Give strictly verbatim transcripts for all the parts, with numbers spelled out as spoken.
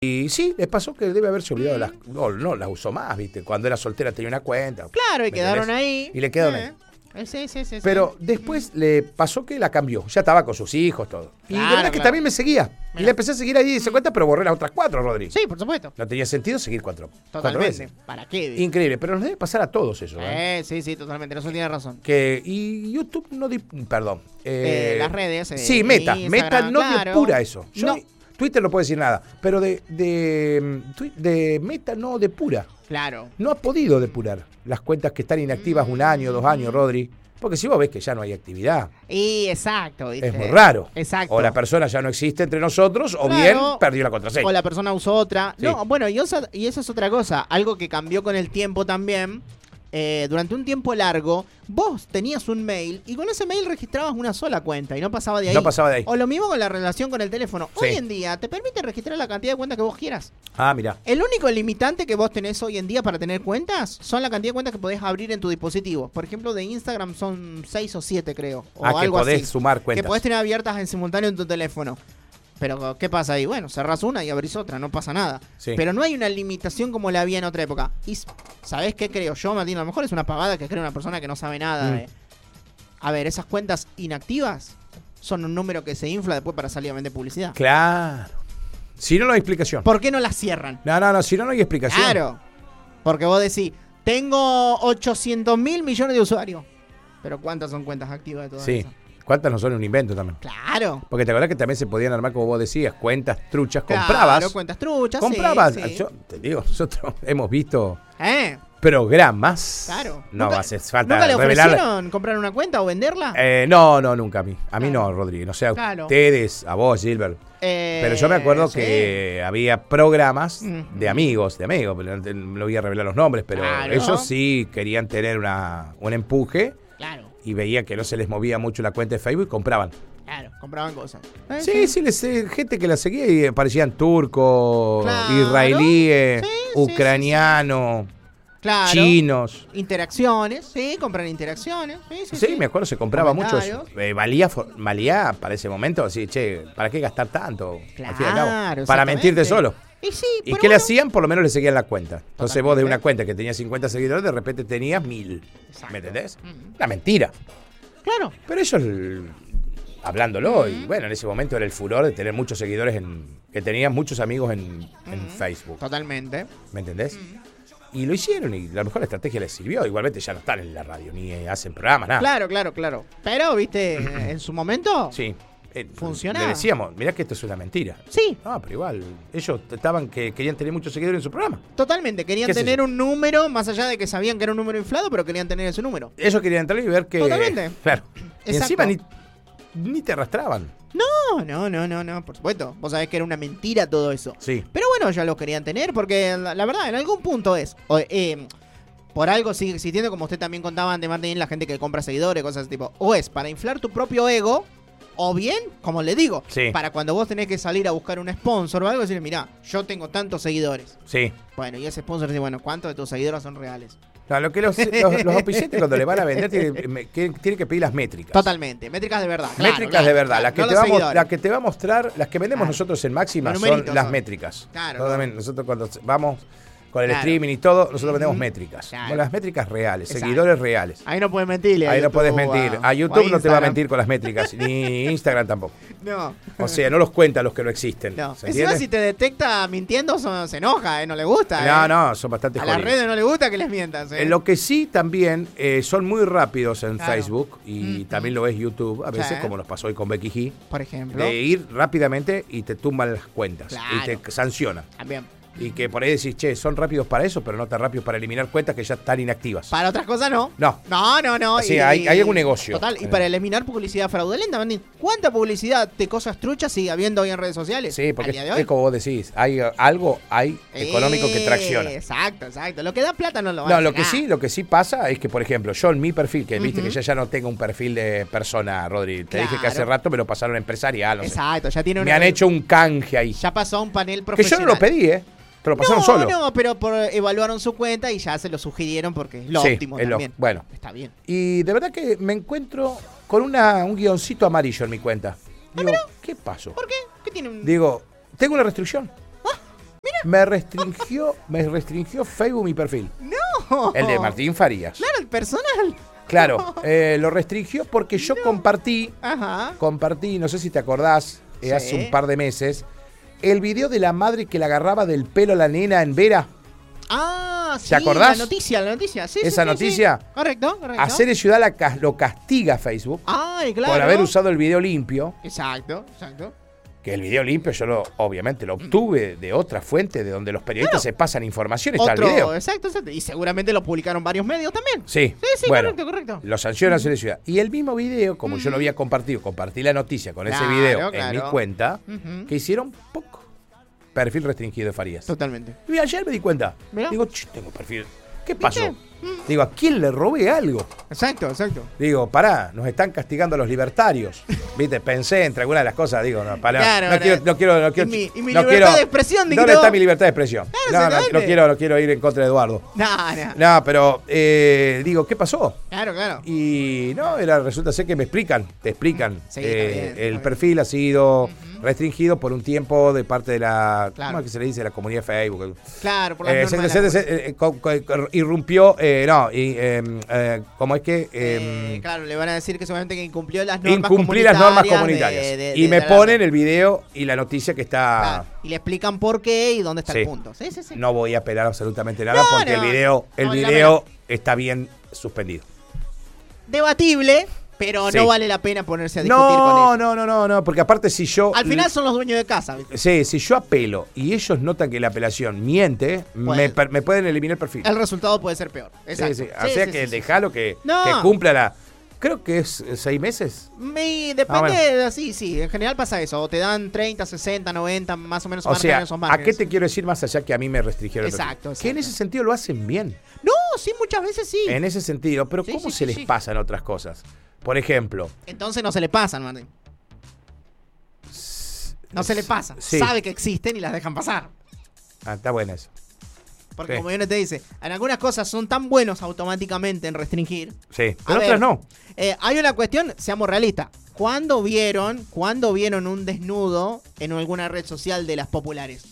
Y sí, les pasó que debe haberse olvidado, las, no, no las usó más, ¿viste? Cuando era soltera tenía una cuenta. Claro, y quedaron ¿entendés? ahí. Y le quedaron eh. ahí. Sí, sí, sí. Pero sí. después le pasó que la cambió. Ya estaba con sus hijos, todo. Y Claro, la verdad es que claro. también me seguía. Y Mirá. le empecé a seguir ahí esa cuenta, pero borré las otras cuatro, Rodri. Sí, por supuesto. No tenía sentido seguir cuatro, cuatro Totalmente. veces. ¿Para qué? Increíble, pero nos debe pasar a todos eso. ¿eh? Eh, sí, sí, totalmente. Eso tiene razón. Que, y YouTube no... Di, perdón. Eh, las redes. Eh, sí, Meta. Instagram, Meta no claro. depura eso. Yo, No. Twitter no puede decir nada, pero de, de, de Meta no depura. Claro. No ha podido depurar las cuentas que están inactivas un año, dos años, Rodri. Porque si vos ves que ya no hay actividad, Y exacto, ¿viste? es muy raro. Exacto. O la persona ya no existe entre nosotros, o Claro. bien perdió la contraseña. O la persona usó otra. Sí. No, bueno, y, osa- y eso es otra cosa. Algo que cambió con el tiempo también. Eh, durante un tiempo largo, vos tenías un mail y con ese mail registrabas una sola cuenta y no pasaba de ahí. No pasaba de ahí. O lo mismo con la relación con el teléfono. Sí. Hoy en día te permite registrar la cantidad de cuentas que vos quieras. Ah, mira. El único limitante que vos tenés hoy en día para tener cuentas son la cantidad de cuentas que podés abrir en tu dispositivo. Por ejemplo, de Instagram son seis o siete, creo. O Ah, que algo podés así. sumar cuentas. Que podés tener abiertas en simultáneo en tu teléfono. Pero, ¿qué pasa ahí? Bueno, cerrás una y abrís otra, no pasa nada. Sí. Pero no hay una limitación como la había en otra época. Y, ¿sabés qué creo yo, Martín? A lo mejor es una pavada que cree una persona que no sabe nada. Mm. de- A ver, esas cuentas inactivas son un número que se infla después para salir a vender publicidad. Claro. Si no, no hay explicación. ¿Por qué no las cierran? No, no, no, si no, no hay explicación. Claro. Porque vos decís, tengo ochocientos mil millones de usuarios. Pero ¿cuántas son cuentas activas de todas Sí. esas? ¿Cuántas no son un invento también? Claro. Porque te acordás que también se podían armar, como vos decías, cuentas truchas. Claro, Comprabas. cuentas truchas. sí, Comprabas. sí. Yo te digo, nosotros hemos visto ¿Eh? programas. Claro. No ¿Nunca- hace falta ¿Nunca le revelar. ofrecieron comprar una cuenta o venderla? Eh, no, no, nunca a mí. A mí Claro. no, Rodrigo. No sé, a Claro. ustedes, a vos, Gilbert. Eh, Pero yo me acuerdo sí. que había programas Ujú. de amigos, de amigos, pero no, te- no voy a revelar los nombres, pero Claro. ellos sí querían tener una, un empuje Claro, y veían que no se les movía mucho la cuenta de Facebook y compraban. claro, compraban cosas. Eh, Sí, sí, les, eh, gente que la seguía y aparecían turcos, Claro. israelíes, Sí, sí, ucranianos, Claro. chinos. Interacciones, sí, compran interacciones. Sí, sí, Sí, sí. me acuerdo, se compraba mucho eso. Comentarios. Eh, valía, for- valía para ese momento, así, che, ¿para qué gastar tanto? Al fin y al cabo, Claro, para mentirte solo. Y sí, ¿Y pero qué le bueno. hacían? Por lo menos le seguían la cuenta. Entonces vos de Totalmente. una cuenta que tenía cincuenta seguidores, de repente tenías mil. Exacto. ¿Me entendés? Mm. Una mentira. Claro. Pero ellos, l- hablándolo, y bueno, en ese momento era el furor de tener muchos seguidores, en que tenían muchos amigos en, en Facebook. Totalmente. ¿Me entendés? Y lo hicieron y a lo mejor la estrategia les sirvió. Igualmente ya no están en la radio, ni eh, hacen programas, nada. Claro, claro, claro. Pero, viste, en su momento. Sí. Eh, Funcionaba. Le decíamos, mirá que esto es una mentira. Sí, No, pero igual, ellos estaban que querían tener muchos seguidores en su programa. totalmente. Querían ¿Qué sé tener yo? un número, más allá de que sabían que era un número inflado, pero querían tener ese número. Ellos querían entrar y ver que... Totalmente. Claro. Y Exacto. encima ni, ni te arrastraban. No, no, no, no, no, por supuesto. Vos sabés que era una mentira todo eso. Sí. Pero bueno, ya lo querían tener porque la, la verdad, en algún punto es. o, eh, por algo sigue existiendo, como usted también contaba ante Martín, la gente que compra seguidores, cosas de ese tipo. O es para inflar tu propio ego, o bien, como le digo, Sí. para cuando vos tenés que salir a buscar un sponsor o algo, decirle, mirá, yo tengo tantos seguidores. Sí. Bueno, y ese sponsor dice, bueno, ¿cuántos de tus seguidores son reales? No, lo que los, los, los auspiciantes cuando le van a vender tienen que, tienen que pedir las métricas. Totalmente, métricas de verdad. claro, Métricas claro, de verdad. claro, las, que no te los va a mo- seguidores. la que te va a mostrar, las que vendemos Claro. nosotros en Máxima Los son numeritos las son. métricas. Claro, Totalmente. Nosotros cuando vamos con el Claro. streaming y todo, nosotros vendemos Ujú. métricas. Claro. Con las métricas reales, Exacto. seguidores reales. Ahí no puedes mentirle. a Ahí no YouTube, puedes mentir. a- A o YouTube no te va a Instagram. mentir con las métricas, ni Instagram tampoco. No. O sea, no los cuenta los que no existen. No. ¿Se Encima entiende? si te detecta mintiendo so- se enoja, ¿eh? No le gusta. No, ¿eh? no, son bastante A las jodidos. redes no le gusta que les mientas. ¿eh? En lo que sí también eh, son muy rápidos en Claro. Facebook y Mm, también lo es YouTube, a veces, Sí. como nos pasó hoy con Becky G, Por ejemplo. de ir rápidamente y te tumban las cuentas Claro. y te sancionan. También. Y que por ahí decís, che, son rápidos para eso, pero no tan rápidos para eliminar cuentas que ya están inactivas. Para otras cosas no. No. No, no, no. Sí, hay- hay algún negocio. Total. Y Eh. para eliminar publicidad fraudulenta, Martín, ¿cuánta publicidad de cosas truchas sigue habiendo hoy en redes sociales? Sí, porque al día de es, hoy. como vos decís, hay eh, algo hay económico que Eh, tracciona. Exacto, exacto. Lo que da plata no lo van a No, lo hacer que sí, nada. lo que sí pasa es que, por ejemplo, yo en mi perfil, que viste Ujú. que ya ya no tengo un perfil de persona, Rodri, te dije que hace Claro. rato me lo pasaron empresarial, no sé. Exacto, ya tiene una. Me han hecho un canje ahí. Ya pasó a un panel Que yo profesional. no lo pedí, ¿eh? Te lo pasaron no, solo. No, pero por, evaluaron su cuenta y ya se lo sugirieron porque es lo Sí, óptimo es lo- también. bueno. Está bien. Y de verdad que me encuentro con una, un guioncito amarillo en mi cuenta. Digo, ¿qué pasó? ¿Por qué? ¿Qué tiene un...? Digo, tengo una restricción. Me restringió, me restringió Facebook mi perfil. No. El de Martín Farías. Claro, el personal. Claro, eh, lo restringió porque yo no. compartí, Ajá. compartí, no sé si te acordás, eh, Sí. hace un par de meses, el video de la madre que le agarraba del pelo a la nena en Vera. Ah, sí. ¿Te acordás? La noticia, la noticia. Sí, ¿Esa sí, sí, noticia? Sí. Correcto, correcto. Hacer de Ciudad la, lo castiga Facebook Ay, claro. por haber usado el video limpio. Exacto, exacto. Que el video limpio yo lo, obviamente lo obtuve de otra fuente de donde los periodistas Claro. se pasan información, está Otro, el video. exacto, exacto. Y seguramente lo publicaron varios medios también. Sí, Sí, sí, bueno, correcto, correcto. lo sanciona Hacer de Ciudad. Y el mismo video, como yo lo había compartido, compartí la noticia con Claro, ese video en claro. mi cuenta, Ujú. que hicieron poco. Perfil restringido de Farías. Totalmente. Y ayer me di cuenta. Mirá. Digo, "Ch, tengo perfil. ¿Qué ¿Viste? pasó? Digo, ¿a quién le robé algo? Exacto, exacto. Digo, pará, nos están castigando a los libertarios. Viste, pensé entre algunas de las cosas, digo, no, pará, Claro, no, ahora, quiero, no quiero, no quiero, y mi- y mi no libertad quiero- de expresión, ¿Dónde digo. está mi libertad de expresión? Claro, no, no, exactamente. no quiero, no quiero ir en contra de Eduardo. No, no. No, pero eh, digo, ¿qué pasó? Claro, claro. Y no, era, resulta ser que me explican, te explican. Sí, eh, está bien, está el bien. perfil ha sido restringido por un tiempo de parte de la, Claro. ¿cómo es que se le dice? La comunidad de Facebook. Claro, por las Eh, normas se- de la se- se- eh, co- co- irrumpió, eh, no, y, eh, eh, ¿cómo es que? Eh, Eh, claro, le van a decir que seguramente que incumplió las normas incumplí las normas comunitarias comunitarias. de- de- y de- me de la- ponen el video y la noticia que está... Claro, y le explican por qué y dónde está Sí. el punto. Sí, sí, sí. No voy a apelar absolutamente nada No, porque no, el video, el no vale la video está bien suspendido. Debatible, pero Sí. no vale la pena ponerse a discutir No, con él. no, no, no, no, porque aparte si yo... Al final son los dueños de casa, ¿viste? Sí, si yo apelo y ellos notan que la apelación miente, me, Puede. per- me pueden eliminar el perfil. El resultado puede ser peor. Exacto. Sí, sí. O Sí, sea sí, que sí, sí. dejalo que, No. que cumpla la... Creo que es eh, seis meses. Me- depende, Ah, bueno. sí, sí, en general pasa eso. O te dan treinta, sesenta, noventa, más o menos O marcan sea, esos ¿a márgenes. qué te quiero decir más allá que a mí me restringieron el Exacto, perfil? Que en exacto. ese sentido lo hacen bien. No, sí, muchas veces sí. En ese sentido. Pero Sí, ¿cómo sí, se sí, les sí. pasan otras cosas? Por ejemplo... Entonces no se le pasan, Martín. No se le pasa. Sí. Sabe que existen y las dejan pasar. Ah, está bueno eso. Porque Sí. como uno te dice, en algunas cosas son tan buenos automáticamente en restringir. Sí. A Pero ver, otras no. eh, hay una cuestión, seamos realistas. ¿Cuándo vieron, ¿Cuándo vieron un desnudo en alguna red social de las populares?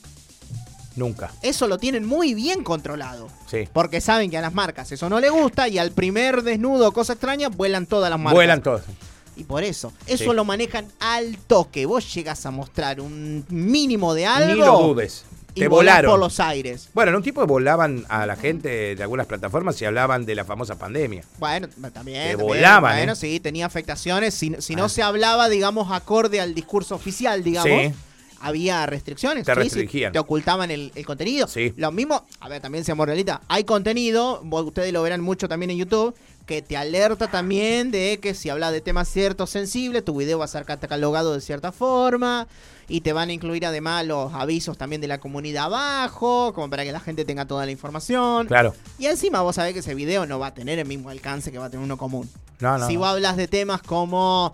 Nunca. Eso lo tienen muy bien controlado. Sí. Porque saben que a las marcas eso no le gusta y al primer desnudo o cosa extraña vuelan todas las marcas. Vuelan todos. Y por eso, eso Sí. lo manejan al toque. Vos llegas a mostrar un mínimo de algo. Ni lo dudes. Y Te volás volaron. por los aires. Bueno, en un tiempo volaban a la gente de algunas plataformas y hablaban de la famosa pandemia. Bueno, también. Te también, volaban, Bueno, ¿eh? sí, tenía afectaciones. Si, si no Ah. se hablaba, digamos, acorde al discurso oficial, digamos. Sí. Había restricciones. Te sí, sí, restringían. te ocultaban el, el contenido. Sí. Lo mismo, a ver, también seamos realistas. Hay contenido, vos- ustedes lo verán mucho también en YouTube, que te alerta también de que si hablas de temas ciertos sensibles, tu video va a ser catalogado de cierta forma. Y te van a incluir además los avisos también de la comunidad abajo, como para que la gente tenga toda la información. Claro. Y encima vos sabés que ese video no va a tener el mismo alcance que va a tener uno común. No, no. Si no. vos hablas de temas como,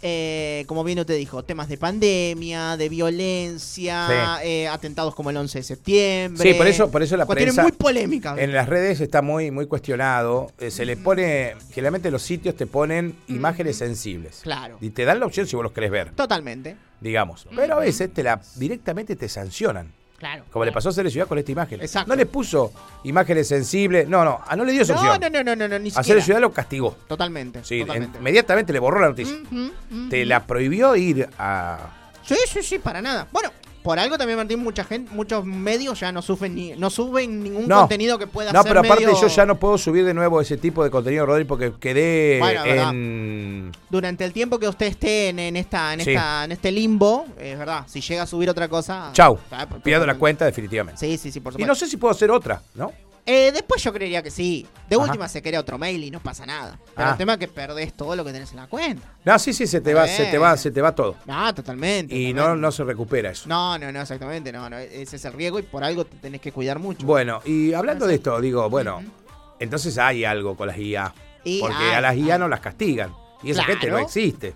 eh, como bien te dijo, temas de pandemia, de violencia, Sí. eh, atentados como el once de septiembre. Sí, por eso, por eso la cuestiones prensa muy polémicas. en las redes está muy, muy cuestionado. Eh, se le pone, generalmente los sitios te ponen imágenes sensibles. Claro. Y te dan la opción si vos los querés ver, Totalmente. digamos. Pero a veces te la directamente te sancionan. Claro. Como le pasó a Cere Ciudad con esta imagen. Exacto. No le puso imágenes sensibles. No, no, ah, no le dio esa No, opción. no, no, no, no, no, ni A siquiera. Cere Ciudad lo castigó. Totalmente. Sí, totalmente. en- inmediatamente le borró la noticia. Ujú, ujú. Te la prohibió ir a... Sí, sí, sí, para nada. Bueno, por algo también, Martín, mucha gente, muchos medios ya no suben ni, no suben ningún No. contenido que pueda No, ser pero aparte medio- yo ya no puedo subir de nuevo ese tipo de contenido, Rodri, porque quedé Bueno, verdad. en... Durante el tiempo que usted esté en, en esta, en Sí. esta, en este limbo, es verdad, si llega a subir otra cosa. Chau, ah, pues, pierdo la pues, cuenta definitivamente. Sí, sí, sí, por Y supuesto. no sé si puedo hacer otra, ¿no? Eh, después yo creería que sí. De Ajá. última se crea otro mail y no pasa nada. Pero Ah. el tema es que perdés todo lo que tenés en la cuenta. No, sí, sí, se te va, se te va, se te va todo. No, totalmente. Y no, totalmente. no se recupera eso. No, no, no, exactamente. No, no, ese es el riesgo y por algo te tenés que cuidar mucho. Bueno, y hablando No sé. de esto, digo, bueno, Ujú. entonces hay algo con las I A. Y Porque hay, a las I A hay. no las castigan. Y esa Claro. gente no existe.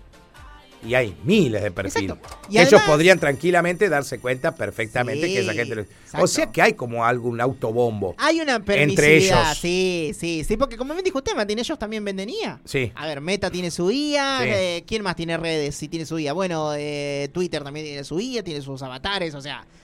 Y hay miles de perfiles. Exacto. Y Ellos además- podrían tranquilamente darse cuenta perfectamente Sí, que esa gente... lo- O exacto. sea que hay como algún autobombo. Hay una Entre permisividad, ellos. sí, sí, sí, porque como me dijo usted, Martín, ellos también venden I A. Sí. A ver, Meta tiene su I A, Sí. eh, ¿quién más tiene redes si tiene su I A? Bueno, eh, Twitter también tiene su I A, tiene sus avatares, o sea,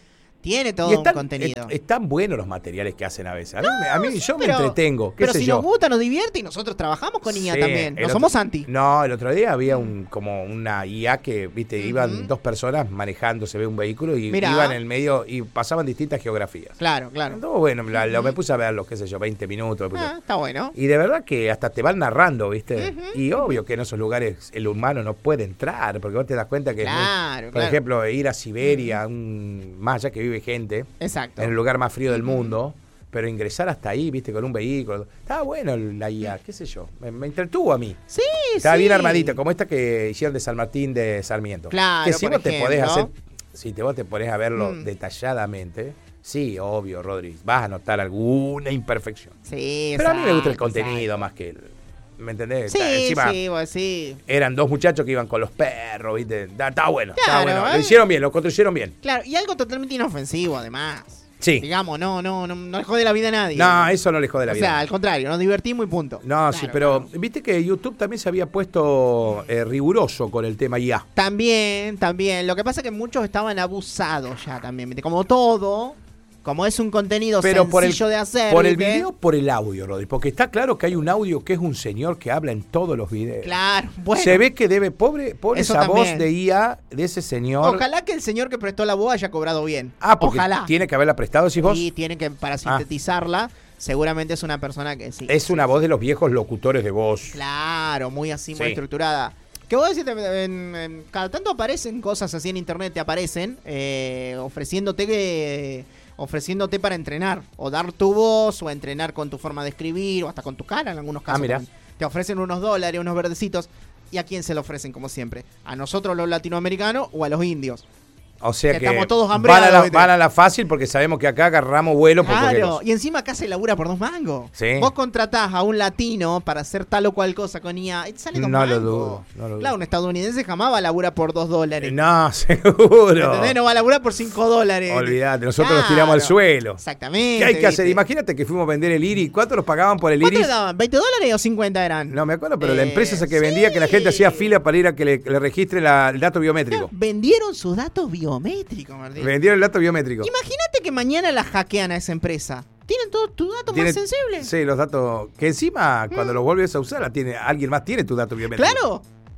Tiene todo Y están, un contenido. es- están buenos los materiales que hacen a veces. A mí, me- a mí yo pero, me entretengo. ¿Qué Pero sé si yo? nos gusta, nos divierte y nosotros trabajamos con I A Sí, también. el No otro- somos anti. No, el otro día había un como una I A que, viste, Ujú. iban dos personas manejando, se ve un vehículo y Mirá. iban en el medio y pasaban distintas geografías. Claro, claro. Estuvo bueno, la- lo, me puse a verlo, qué sé yo, veinte minutos. me puse- Ah, está bueno. Y de verdad que hasta te van narrando, ¿viste? Ujú. Y obvio que en esos lugares el humano no puede entrar, porque vos te das cuenta que, es muy- Claro, por claro. ejemplo, ir a Siberia, un, más allá que vive gente, Exacto. en el lugar más frío del mundo, pero ingresar hasta ahí, ¿viste? Con un vehículo. Estaba bueno la I A, qué sé yo. Me, me entretuvo a mí. Sí, Estaba sí. bien armadita, como esta que hicieron de San Martín de Sarmiento. Claro, Que si por vos te podés ejemplo. hacer, si te vos te pones a verlo Mm. detalladamente, sí, obvio, Rodri, vas a notar alguna imperfección. Sí, Pero a mí me gusta el exacto, contenido exacto. más que el. ¿Me entendés? Sí, Está- Encima, sí, pues sí. eran dos muchachos que iban con los perros, ¿viste? Está, está bueno, está Claro, bueno. ¿eh? Lo hicieron bien, lo construyeron bien. Claro, y algo totalmente inofensivo, además. Sí. Digamos, no, no, no, no le jode la vida a nadie. No, eso no le jode la o vida. sea, al contrario, nos divertimos y punto. No, sí, Claro, pero claro. viste que YouTube también se había puesto eh, riguroso con el tema I A. También, también. Lo que pasa es que muchos estaban abusados ya también, ¿viste? Como todo, como es un contenido Pero por el, sencillo de hacer. por el ¿viste? video, por el audio, Rodri. Porque está claro que hay un audio que es un señor que habla en todos los videos. Claro, bueno. Se ve que debe, pobre, pobre Eso esa también. voz de I A de ese señor. Ojalá que el señor que prestó la voz haya cobrado bien. Ah, porque Ojalá. tiene que haberla prestado, decís vos. Y tiene que, para sintetizarla, seguramente es una persona que sí. Es una voz de los viejos locutores de voz. Claro, muy así, muy Sí. estructurada. Que vos decís, en- en- cada tanto aparecen cosas así en internet, te aparecen eh, ofreciéndote que, ofreciéndote para entrenar, o dar tu voz, o entrenar con tu forma de escribir, o hasta con tu cara en algunos casos. Ah, mirá. también. Te ofrecen unos dólares, unos verdecitos. ¿Y a quién se lo ofrecen, como siempre? ¿A nosotros los latinoamericanos o a los indios? O sea Que que, estamos todos van, hambreados, a la, ¿viste? van a la fácil porque sabemos que acá agarramos vuelo por cualquier Claro, cosa. y encima acá se labura por dos mangos. Sí. Vos contratás a un latino para hacer tal o cual cosa con I A, y te sale dos No lo mangos. dudo, no lo dudo. Claro, un estadounidense jamás va a laburar por dos dólares. No, seguro. ¿Entendés? No va a laburar por cinco dólares. Olvídate, nosotros nos Claro. tiramos al suelo. Exactamente. ¿Qué hay que hacer? ¿viste? Imagínate que fuimos a vender el iris. ¿Cuánto nos pagaban por el ¿Cuánto iris? le daban? ¿veinte dólares o cincuenta eran? No me acuerdo, pero la Eh, empresa esa que vendía que la gente sí. hacía fila para ir a que le, le registre la- el dato biométrico. Vendieron sus datos biométricos, Martín. Vendieron el dato biométrico. Imagínate que mañana la hackean a esa empresa. Tienen todos tus datos Tiene- más sensibles. Sí, los datos. Que encima, cuando los vuelves a usar, la tiene, alguien más tiene tu dato biométrico. Claro.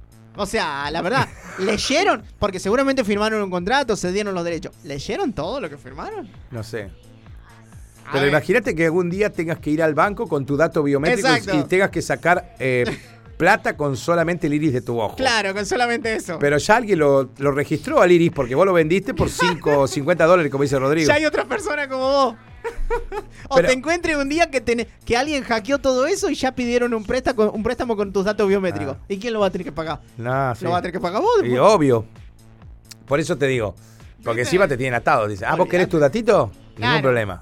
O sea, la verdad, leyeron, porque seguramente firmaron un contrato, se dieron los derechos. ¿Leyeron todo lo que firmaron? No sé. A Pero ver. imagínate que algún día tengas que ir al banco con tu dato biométrico Exacto. y tengas que sacar eh, plata con solamente el iris de tu ojo. Claro, con solamente eso. Pero ya alguien lo, lo registró al iris porque vos lo vendiste por cinco o cincuenta dólares, como dice Rodrigo. Ya hay otra persona como vos. O Pero- te encuentres un día que, ten- que alguien hackeó todo eso y ya pidieron un préstamo, un préstamo con tus datos biométricos. Ah. ¿Y quién lo va a tener que pagar? No, sí. Lo va a tener que pagar vos. Y después. obvio. Por eso te digo. Porque ¿Viste? encima te tienen atado. Dice, ah, ¿vos querés tu datito? Ningún Claro. problema.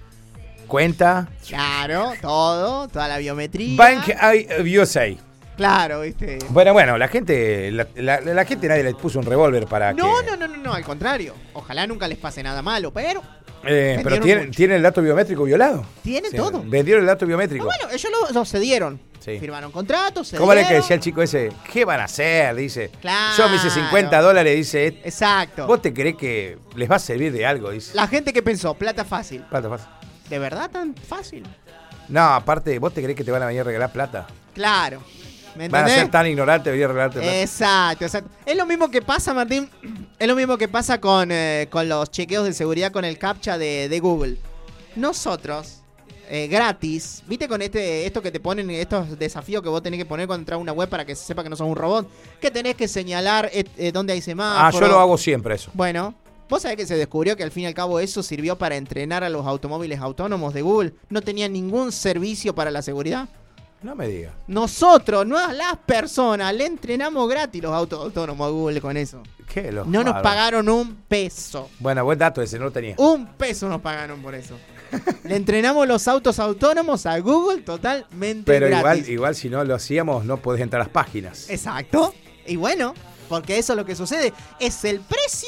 Cuenta. Claro, todo, toda la biometría. Bank I- U S A. Claro, viste. Bueno, bueno, la gente, la, la- la gente nadie le puso un revólver para No, que... no, no, no, no, al contrario. Ojalá nunca les pase nada malo, pero Eh, pero vendieron tienen, mucho. tienen el dato biométrico violado. tiene Sí, todo. Vendieron el dato Pero biométrico. bueno, ellos lo, lo cedieron. Sí. Firmaron contratos, se ¿Cómo era que dieron. decía el chico ese? ¿Qué van a hacer? Dice. Claro. Yo me hice cincuenta dólares, dice. Exacto. ¿Vos te creés que les va a servir de algo? Dice. La gente que pensó, plata fácil. Plata fácil. ¿De verdad tan fácil? No, aparte, ¿vos te creés que te van a venir a regalar plata? Claro. ¿Me Van a entendés? ser tan ignorantes de venir a regalarte plata. Exacto, exacto. Es lo mismo que pasa, Martín. Es lo mismo que pasa con, eh, con los chequeos de seguridad con el CAPTCHA de, de Google. Nosotros, eh, gratis, ¿viste con este esto que te ponen, estos desafíos que vos tenés que poner cuando entras a una web para que se sepa que no sos un robot? Que tenés que señalar eh, eh, dónde hay Ah, semáforo. yo lo hago siempre eso. Bueno, vos sabés que se descubrió que al fin y al cabo eso sirvió para entrenar a los automóviles autónomos de Google. No tenían ningún servicio para la seguridad. No me digas. Nosotros, no las personas, le entrenamos gratis los autos autónomos a Google con eso. ¿Qué? Los No nos bárbaros. pagaron un peso. Bueno, buen dato ese, no lo tenía. Un peso nos pagaron por eso. Le entrenamos los autos autónomos a Google totalmente Pero igual, gratis. igual si no lo hacíamos, no podés entrar a las páginas. Exacto. Y bueno, porque eso es lo que sucede. Es el precio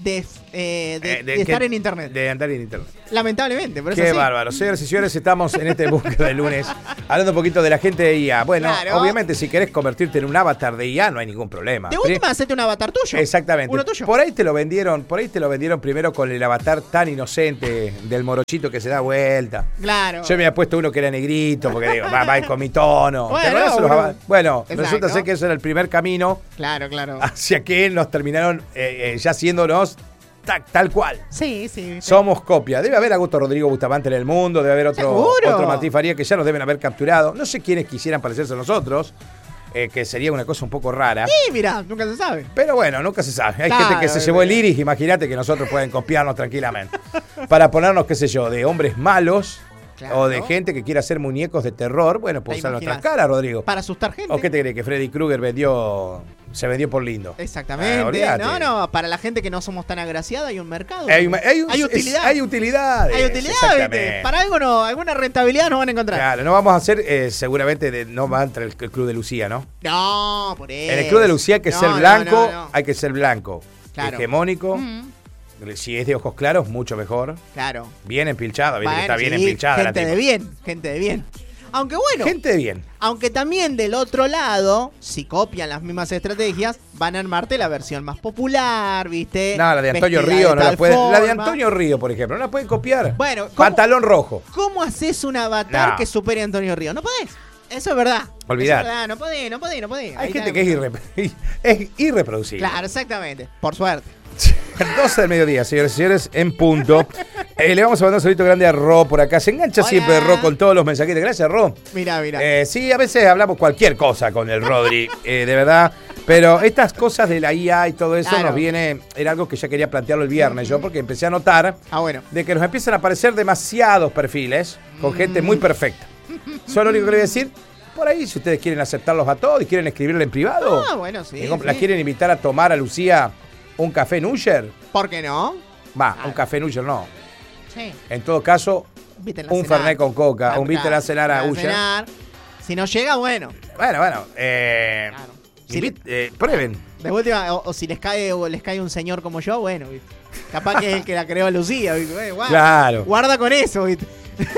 de, eh, de, Eh, de estar que- en internet. De andar en internet. Lamentablemente, por eso Qué sí. bárbaro. Señoras y señores, estamos en este búsqueda de lunes hablando un poquito de la gente de I A. Bueno, Claro. obviamente si querés convertirte en un avatar de I A no hay ningún problema. De Pri- última, hacete un avatar tuyo. Exactamente. Uno tuyo. Por ahí te lo vendieron, por ahí te lo vendieron primero con el avatar tan inocente del morochito que se da vuelta. Claro. Yo me había puesto uno que era negrito, porque digo, va, va con mi tono. ¿Te Bueno, acordás de los bueno. ava- bueno, Exacto. resulta ser que eso era el primer camino Claro, claro. hacia que nos terminaron eh, eh, ya haciéndonos ta- tal cual. Sí, sí. sí. Somos copia. Debe haber Augusto Rodrigo Bustamante en el mundo, debe haber otro, Seguro. otro Martín Faría que ya nos deben haber capturado. No sé quiénes quisieran parecerse a nosotros, eh, que sería una cosa un poco rara. Sí, mirá, nunca se sabe. Pero bueno, nunca se sabe. Hay Claro, gente que se es llevó el verdad. iris, imagínate que nosotros pueden copiarnos tranquilamente. Para ponernos, qué sé yo, de hombres malos Claro. o de gente que quiera hacer muñecos de terror. Bueno, pues Te usar nuestras imaginas. caras, Rodrigo. Para asustar gente. ¿O qué te crees que Freddy Krueger vendió, se vendió por lindo? Exactamente. Ah, olvídate. no, no, para la gente que no somos tan agraciados hay un mercado. Hay, hay un- Hay es- utilidad. hay utilidades. Hay utilidad, exactamente. ¿viste? Para algo no, alguna rentabilidad nos van a encontrar. Claro, no vamos a hacer, eh, seguramente de- no va a entrar el, el Club de Lucía, ¿no? No, por eso. En el Club de Lucía hay que No, ser no, blanco, no, no. hay que ser blanco. Claro. Hegemónico. Mm, Si es de ojos claros, mucho mejor. claro. Bien empilchada, viste que Bueno, está bien sí, empilchada la gente tipa. de bien, gente de bien. Aunque bueno, Gente de bien. aunque también del otro lado, si copian las mismas estrategias, van a armarte la versión más popular, ¿viste? No, la de Antonio Vestida Río de no la tal puede. La de forma. Antonio Río, por ejemplo, no la pueden copiar. Bueno, ¿cómo- Pantalón rojo. ¿Cómo haces un avatar No. que supere a Antonio Río? No podés. Eso es verdad. Olvidate. Eso es verdad, no podés, no podés, no podés. Hay Ahí gente está. que es, irre- es irreproducible. Claro, exactamente. Por suerte. doce del mediodía, señores y señores, en punto. Eh, le vamos a mandar un saludito grande a Ro por acá. Se engancha Hola. siempre Ro con todos los mensajitos. Gracias, Ro. Mira, mira. Eh, sí, a veces hablamos cualquier cosa con el Rodri, eh, de verdad. Pero estas cosas de la I A y todo eso Claro. nos viene. Era algo que ya quería plantearlo el viernes yo, porque empecé a notar ah, bueno. de que nos empiezan a aparecer demasiados perfiles con gente muy perfecta. Solo lo único que le voy a decir, por ahí, si ustedes quieren aceptarlos a todos y quieren escribirle en privado, Ah, bueno, sí. y ¿la sí. quieren invitar a tomar a Lucía un café Nusher? ¿Por qué no? Va, Claro. un café Nusher no. Sí. En todo caso, Invítenla a un cenar. Fernet con coca, Claro, un Víctor a cenar a claro, Usher. cenar. Si no llega, bueno. Bueno, bueno, eh, Claro. Si invit- eh, prueben. De última, o, o si les cae o les cae un señor como yo, bueno, ¿viste? Capaz que es el que la creó Lucía, ¿viste? Eh, guarda, Claro. guarda con eso, ¿viste?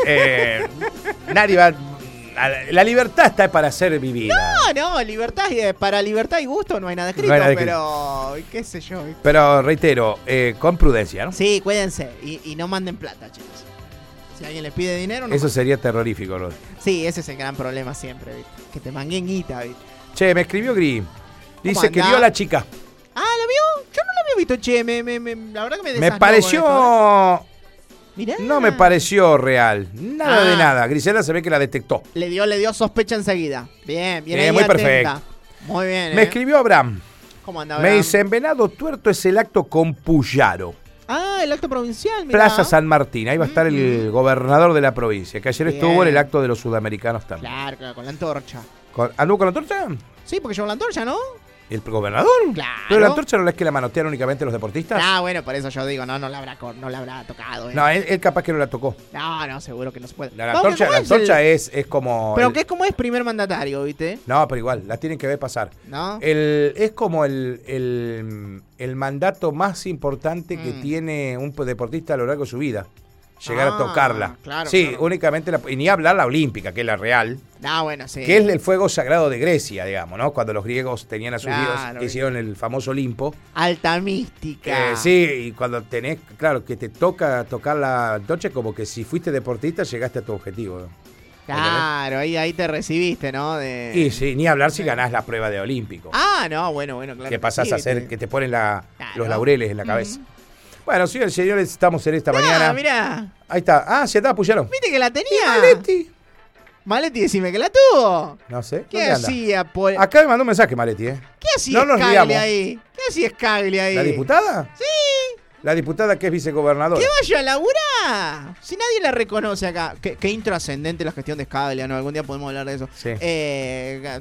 Eh, nadie va. La, la libertad está para ser vivida. No, no, libertad, y- para libertad y gusto no hay nada escrito, No hay nada pero qué sé yo, ¿viste? Pero reitero, eh, con prudencia, ¿no? Sí, cuídense y, y no manden plata, chicos. Si alguien les pide dinero, no Eso manden. sería terrorífico, Rod. Sí, ese es el gran problema siempre, ¿viste? Que te manguen guita, ¿viste? Che, me escribió Gris. Dice que andá? vio a la chica. Ah, ¿la vio? Yo no la había visto, che, me, me, me- la verdad que me Me desasnó con esto, ¿eh? pareció. Mirá. No me pareció real. Nada Ah. de nada. Griselda se ve que la detectó. Le dio, le dio sospecha enseguida. Bien, bien Bien, ahí, muy atenta. perfecto. Muy bien, Me ¿eh? escribió Abraham. ¿Cómo anda, Me Abraham? dice: en Venado Tuerto es el acto con Puyaro. Ah, el acto provincial, mirá. Plaza San Martín. Ahí va a estar el gobernador de la provincia, que ayer Bien. estuvo en el acto de los sudamericanos también. Claro, claro, con la antorcha. Con- ¿Anduvo con la antorcha? Sí, porque llevó la antorcha, ¿no? ¿El gobernador? Claro. Pero la antorcha no es que la manotean únicamente los deportistas. Ah, bueno, por eso yo digo, no, no la habrá, cor- no la habrá tocado, ¿eh? No, él, él capaz que no la tocó. no, no, seguro que no se puede. La, la Vamos, antorcha, ¿cómo la es el- antorcha es, es como. Pero el- que es como es primer mandatario, ¿viste? No, pero igual, la tienen que ver pasar. ¿No? El, es como el, el, el mandato más importante que Mm. tiene un deportista a lo largo de su vida. Llegar Ah, a tocarla. claro, sí, claro. únicamente la, y ni hablar la olímpica, que es la real, Ah, bueno, sí. que es el fuego sagrado de Grecia, digamos, ¿no? Cuando los griegos tenían a sus Claro, dioses, que hicieron el famoso Olimpo. Alta mística. Eh, sí, y cuando tenés, claro, que te toca tocar la antorcha, como que si fuiste deportista llegaste a tu objetivo. ¿no? Claro, ahí, ahí te recibiste, ¿no? De... Y sí, ni hablar si ganás la prueba de olímpico. Ah, no, bueno, bueno, claro. que pasás sí, a hacer, ¿viste? que te ponen la, Claro. los laureles en la cabeza. Bueno, sí, señores, estamos en esta Ah, mañana. mirá. Ahí está. Ah, se estaba apoyaron. ¿Viste que la tenía? Maletti. Maletti, decime que la tuvo. No sé. ¿Qué ¿Dónde anda? hacía, Paul? Acá me mandó un mensaje, Maletti, ¿eh? ¿Qué hacía no nos Scagli riamos. ahí? ¿Qué hacía Scagli ahí? ¿La diputada? Sí. La diputada que es vicegobernadora. ¡Que vaya a laburar! Si nadie la reconoce acá. Qué, qué intrascendente la gestión de Scaglia, ¿no? Algún día podemos hablar de eso. Sí. Eh,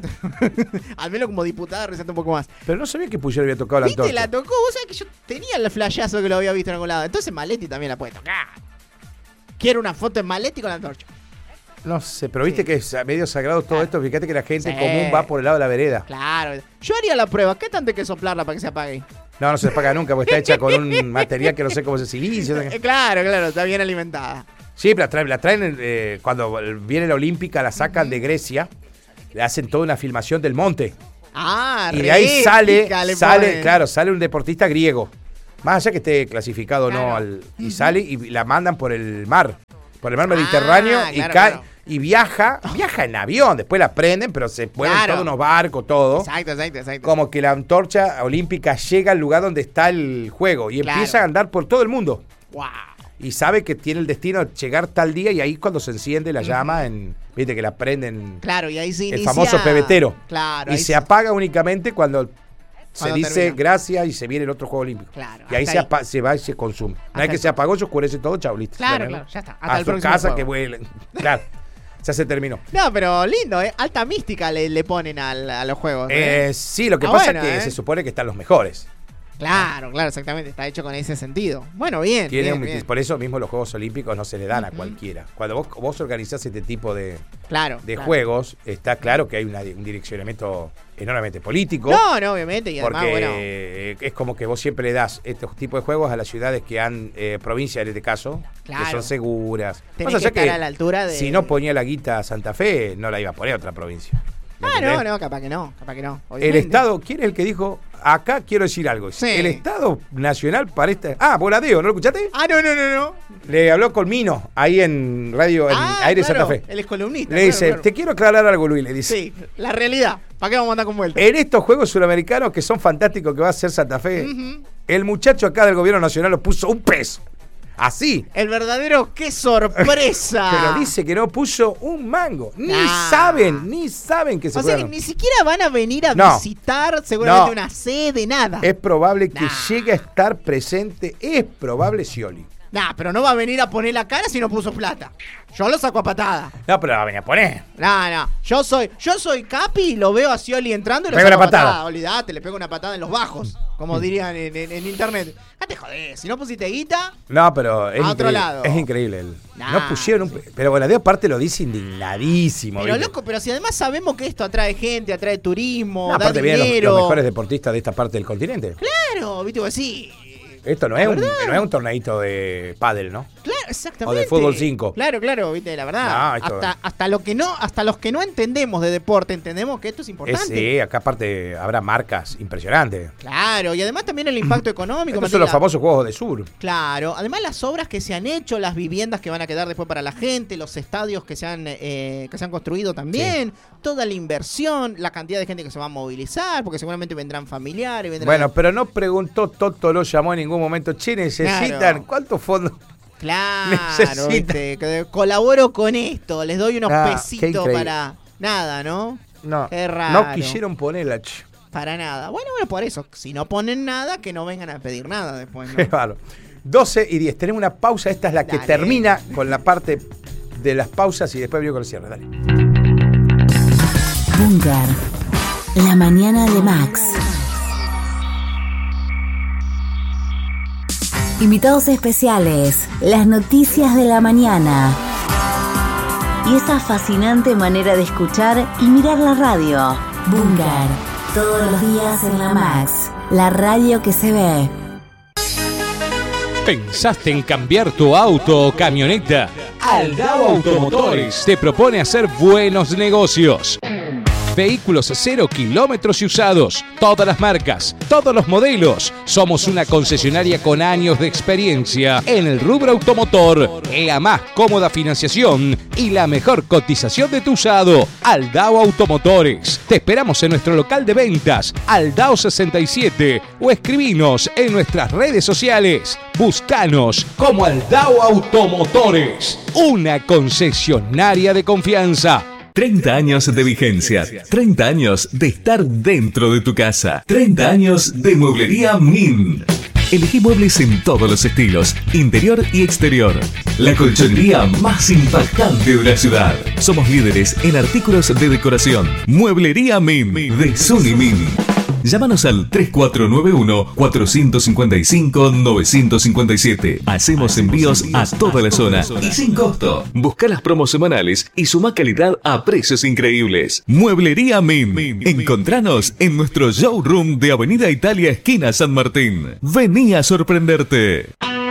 al menos como diputada resalta un poco más. Pero no sabía que Puyol había tocado la ¿Viste? antorcha. La tocó. Vos sabés que yo tenía el flashazo que lo había visto en algún lado. Entonces Maletti también la puede tocar. Quiero una foto de Maletti con la antorcha. No sé, pero viste Sí. que es medio sagrado todo Claro. esto. Fíjate que la gente Sí. común va por el lado de la vereda. Claro. Yo haría la prueba. ¿Qué tanto hay que soplarla para que se apague? No, no se apaga nunca porque está hecha con un material que no sé cómo se silicio. Claro, claro, está bien alimentada. Sí, la traen, la traen eh, cuando viene la Olímpica, la sacan de Grecia, le hacen toda una filmación del monte. Ah, y de ahí sale, sale, ponen. claro, sale un deportista griego. Más allá que esté clasificado o claro. no, al, y uh-huh. sale y la mandan por el mar, por el mar Mediterráneo ah, y claro, cae. Claro. Y viaja, viaja en avión, después la prenden, pero se mueven claro. todos unos barcos, todo. Exacto, exacto, exacto. Como que la antorcha olímpica llega al lugar donde está el juego y claro. empieza a andar por todo el mundo. Wow. Y sabe que tiene el destino de llegar tal día y ahí es cuando se enciende la llama, en, viste que la prenden. Claro, y ahí se inicia. El famoso pebetero. Claro. Y se, se apaga únicamente cuando, cuando se dice termina. Gracias y se viene el otro juego olímpico. Claro. Y ahí se, apa- se va y se consume. Una vez que se apagó, se oscurece todo, chau, listo. Claro, claro, ya está. Hasta a el su próximo casa juego. que vuelen. Claro. Ya se terminó. No, pero lindo, ¿eh? Alta mística le, le ponen al, a los juegos. ¿eh? Eh, sí, lo que ah, pasa bueno, es que ¿eh? se supone que están los mejores. Claro, claro, exactamente. Está hecho con ese sentido. Bueno, bien. Tiene bien, un, bien. Por eso mismo los Juegos Olímpicos no se le dan uh-huh. a cualquiera. Cuando vos, vos organizás este tipo de, claro, de claro. juegos, está claro que hay una, un direccionamiento enormemente político. No, no, obviamente. Y porque además, bueno. es como que vos siempre le das estos tipos de juegos a las ciudades que han, eh, provincias en este caso, claro. que son seguras. Tenés que estar que a la altura de... Si no ponía la guita Santa Fe, no la iba a poner a otra provincia. Ah, no, no, capaz que no, capaz que no. Obviamente. El Estado, ¿quién es el que dijo? Acá quiero decir algo. Sí. El Estado Nacional para esta... Ah, Voladeo, ¿no lo escuchaste? Ah, no, no, no, no. Le habló con Mino, ahí en Radio, en ah, Aire claro, Santa Fe. Él es columnista. Le claro, dice, claro. te quiero aclarar algo, Luis, le dice. Sí, la realidad. ¿Para qué vamos a andar con vueltas? En estos Juegos Sudamericanos que son fantásticos que va a hacer Santa Fe, uh-huh. el muchacho acá del gobierno nacional lo puso un peso. Así. El verdadero, qué sorpresa. Pero dice que no puso un mango. Ni nah. saben, ni saben que se O sea, fueron. que ni siquiera van a venir a no. visitar seguramente no. una sede, nada. Es probable que nah. llegue a estar presente, es probable Scioli. Nah, pero no va a venir a poner la cara si no puso plata. Yo lo saco a patada. No, pero la va a venir a poner. No, no. Yo soy, yo soy Capi, lo veo a Scioli entrando y lo pego saco una a patada. patada. Olvidate, le pego una patada en los bajos. Como dirían en, en, en internet. Ah, te jodés. Si no pusiste guita. No, pero es a otro increíble. lado. Es increíble. El, nah, no pusieron un. Pero Voladeo aparte lo dice indignadísimo. Pero ¿viste? loco, pero si además sabemos que esto atrae gente, atrae turismo, No, da aparte vienen dinero. los, los mejores deportistas de esta parte del continente. Claro, viste, pues sí. Esto no es, un, no es un torneito de pádel, ¿no? Claro, exactamente. O de fútbol cinco. Claro, claro, viste, la verdad. No, esto- hasta, hasta lo que no, hasta los que no entendemos de deporte, entendemos que esto es importante. Es, sí, acá aparte habrá marcas impresionantes. Claro, y además también el impacto económico. Estos son los Matilda. famosos Juegos de Sur. Claro, además las obras que se han hecho, las viviendas que van a quedar después para la gente, los estadios que se han eh, que se han construido también, toda la inversión, la cantidad de gente que se va a movilizar, porque seguramente vendrán familiares, vendrán... Bueno, pero no preguntó, Toto lo llamó en ningún momento. Che, necesitan, Claro. ¿cuántos fondos? Claro, necesita- viste, que colaboro con esto, les doy unos Ah, qué pesitos increíble. para nada, ¿no? No, Qué raro. no quisieron ponerla. Che. Para nada. Bueno, bueno, por eso, si no ponen nada, que no vengan a pedir nada después, ¿no? Qué bárbaro. doce y diez, tenemos una pausa. Esta es la que Dale. termina con la parte de las pausas y después vengo con el cierre. Dale. Búnker, la mañana de Max. Invitados especiales, las noticias de la mañana. Y esa fascinante manera de escuchar y mirar la radio. Búnker, todos los días en la Max, la radio que se ve. ¿Pensaste en cambiar tu auto o camioneta? Aldao Automotores te propone hacer buenos negocios. Vehículos cero kilómetros y usados, todas las marcas, todos los modelos. Somos una concesionaria con años de experiencia en el rubro automotor, la más cómoda financiación y la mejor cotización de tu usado. Aldao Automotores. Te esperamos en nuestro local de ventas, Aldao sesenta y siete, o escribinos en nuestras redes sociales. Búscanos como Aldao Automotores, una concesionaria de confianza. treinta años de vigencia, treinta años de estar dentro de tu casa, treinta años de Mueblería Min. Elegí muebles en todos los estilos, interior y exterior. La colchonería más impactante de la ciudad. Somos líderes en artículos de decoración. Mueblería Min de Suni Min. Llámanos al tres cuatro nueve uno, cuatro cinco cinco, nueve cinco siete. Hacemos envíos a toda la zona y sin costo. Busca las promos semanales y suma calidad a precios increíbles. Mueblería Min. Encontranos en nuestro showroom de Avenida Italia, esquina San Martín. Vení a sorprenderte.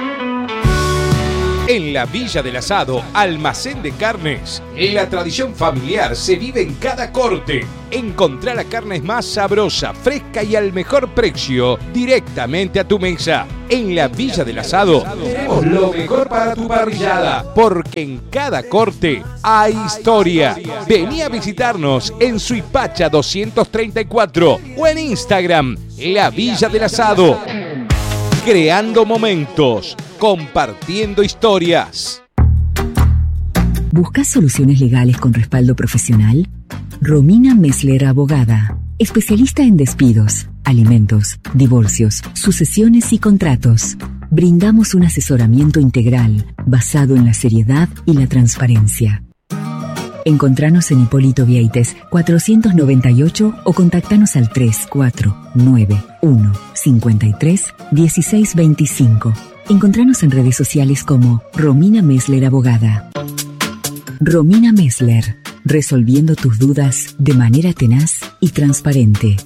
En la Villa del Asado, almacén de carnes. La tradición familiar se vive en cada corte. Encontrá la carne más sabrosa, fresca y al mejor precio directamente a tu mesa. En la Villa del Asado tenemos lo mejor para tu parrillada, porque en cada corte hay historia. Vení a visitarnos en Suipacha doscientos treinta y cuatro o en Instagram, La Villa del Asado. Creando momentos, compartiendo historias. ¿Buscas soluciones legales con respaldo profesional? Romina Messler Abogada, especialista en despidos, alimentos, divorcios, sucesiones y contratos. Brindamos un asesoramiento integral basado en la seriedad y la transparencia. Encontranos en Hipólito Vieites cuatrocientos noventa y ocho o contactanos al tres cuatro nueve uno, cinco tres, uno seis dos cinco. Encontranos en redes sociales como Romina Messler Abogada. Romina Messler, resolviendo tus dudas de manera tenaz y transparente.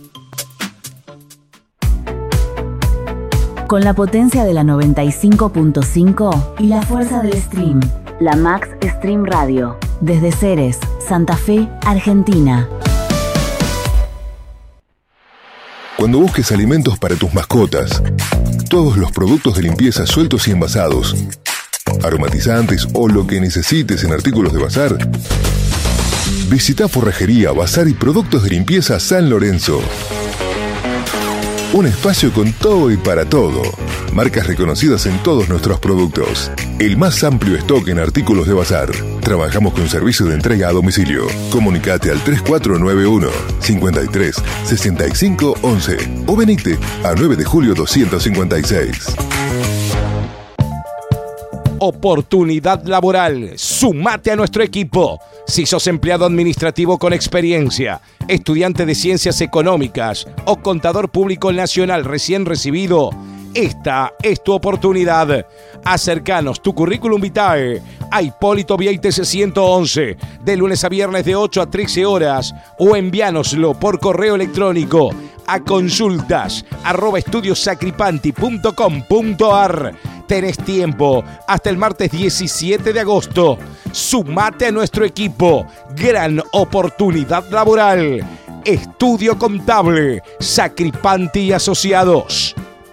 Con la potencia de la noventa y cinco punto cinco y la fuerza del stream, la Max Stream Radio. Desde Ceres, Santa Fe, Argentina. Cuando busques alimentos para tus mascotas, todos los productos de limpieza sueltos y envasados, aromatizantes o lo que necesites en artículos de bazar, visita Forrajería, Bazar y Productos de Limpieza San Lorenzo. Un espacio con todo y para todo. Marcas reconocidas en todos nuestros productos. El más amplio stock en artículos de bazar. Trabajamos con servicio de entrega a domicilio. Comunicate al tres cuatro nueve uno, cinco tres, seis cinco once o venite a nueve de julio doscientos cincuenta y seis. Oportunidad laboral. Sumate a nuestro equipo. Si sos empleado administrativo con experiencia, estudiante de ciencias económicas o contador público nacional recién recibido, esta es tu oportunidad. Acercanos tu currículum vitae a Hipólito Vieites ciento once de lunes a viernes de ocho a trece horas o envíanoslo por correo electrónico a consultas arroba estudiosacripanti punto com punto ar. Tenés tiempo hasta el martes diecisiete de agosto. Sumate a nuestro equipo. Gran oportunidad laboral. Estudio Contable, Sacripanti y Asociados.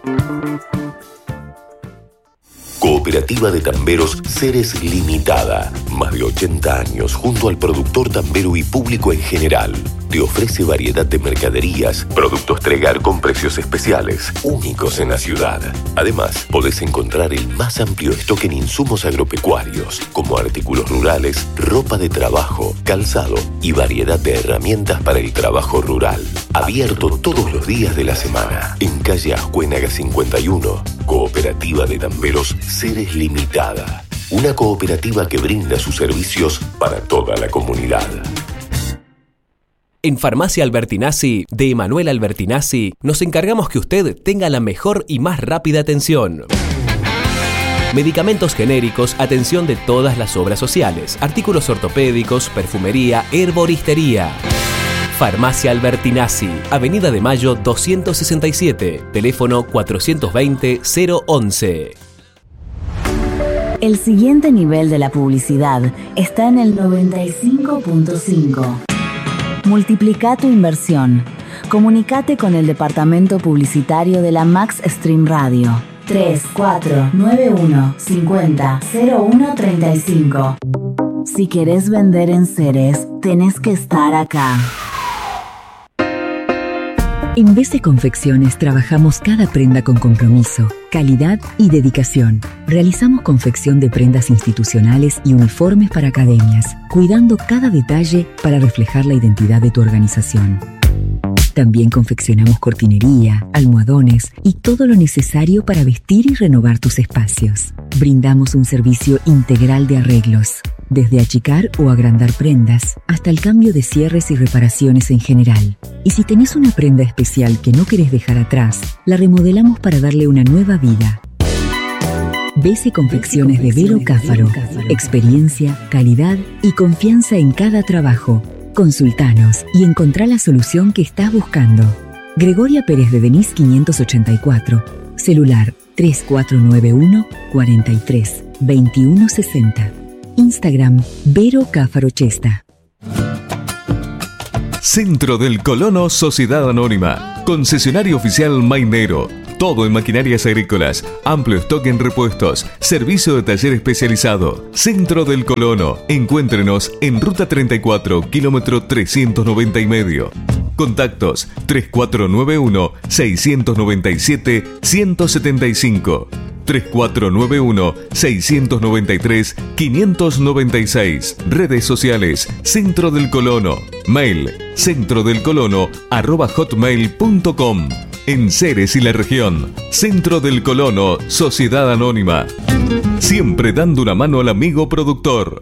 Cooperativa de Tamberos Ceres Limitada. Más de ochenta años junto al productor tambero y público en general. Te ofrece variedad de mercaderías, productos Tregar con precios especiales, únicos en la ciudad. Además, podés encontrar el más amplio stock en insumos agropecuarios, como artículos rurales, ropa de trabajo, calzado y variedad de herramientas para el trabajo rural. Abierto todos los días de la semana. En calle Ascuénaga cincuenta y uno. Cooperativa de Tamberos Ceres Limitada. Una cooperativa que brinda sus servicios para toda la comunidad. En Farmacia Albertinazzi, de Emanuel Albertinazzi, nos encargamos que usted tenga la mejor y más rápida atención. Medicamentos genéricos, atención de todas las obras sociales, artículos ortopédicos, perfumería, herboristería. Farmacia Albertinazzi, Avenida de Mayo doscientos sesenta y siete, teléfono cuatrocientos veinte, cero once. El siguiente nivel de la publicidad está en el noventa y cinco punto cinco. Multiplica tu inversión. Comunicate con el departamento publicitario de la Max Stream Radio. tres cuatro nueve uno, cincuenta, cero uno treinta y cinco. Si querés vender en Ceres, tenés que estar acá. En B C Confecciones trabajamos cada prenda con compromiso, calidad y dedicación. Realizamos confección de prendas institucionales y uniformes para academias, cuidando cada detalle para reflejar la identidad de tu organización. También confeccionamos cortinería, almohadones y todo lo necesario para vestir y renovar tus espacios. Brindamos un servicio integral de arreglos, desde achicar o agrandar prendas hasta el cambio de cierres y reparaciones en general. Y si tenés una prenda especial que no querés dejar atrás, la remodelamos para darle una nueva vida. B C Confecciones de Vero Cáfaro. Experiencia, calidad y confianza en cada trabajo. Consultanos y encontrá la solución que estás buscando. Gregoria Pérez de Denis quinientos ochenta y cuatro. Celular tres cuatro nueve uno, cuarenta y tres, veintiuno sesenta. Instagram Vero Cáfaro Chesta. Centro del Colono Sociedad Anónima. Concesionario oficial Mainero. Todo en maquinarias agrícolas. Amplio stock en repuestos. Servicio de taller especializado. Centro del Colono. Encuéntrenos en Ruta treinta y cuatro, kilómetro trescientos noventa y medio. Contactos tres cuatro nueve uno, seis nueve siete, uno siete cinco. tres cuatro nueve uno, seis nueve tres, cinco nueve seis. Redes sociales Centro del Colono. Mail centro del colono arroba hotmail punto com. En Ceres y la región. Centro del Colono Sociedad Anónima. Siempre dando una mano al amigo productor.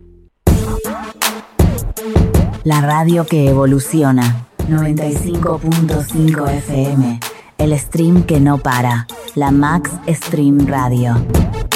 La radio que evoluciona. noventa y cinco punto cinco F M. El stream que no para. La Max Stream Radio.